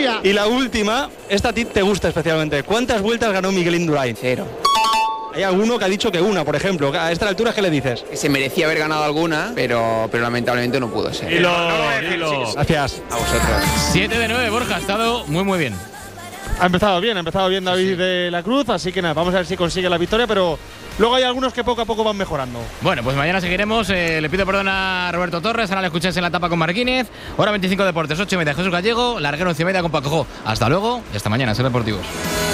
día. Y la última, esta a ti te gusta especialmente. ¿Cuántas vueltas ganó Miguel Indurain? 0. Hay alguno que ha dicho que una, por ejemplo. A esta altura, ¿qué le dices? Que se merecía haber ganado alguna, pero lamentablemente no pudo ser. Dilo. Gracias. A vosotros. 7 de 9, Borja, ha estado muy bien. Ha empezado bien David de la Cruz, así que nada, vamos a ver si consigue la victoria, pero luego hay algunos que poco a poco van mejorando. Bueno, pues mañana seguiremos. Le pido perdón a Roberto Torres, ahora le escucháis en la tapa con Marquínez. Hora 25 Deportes, 8:30 Jesús Gallego, larguero 11:30 con Paco Jo. Hasta luego y hasta mañana, Ser Deportivos.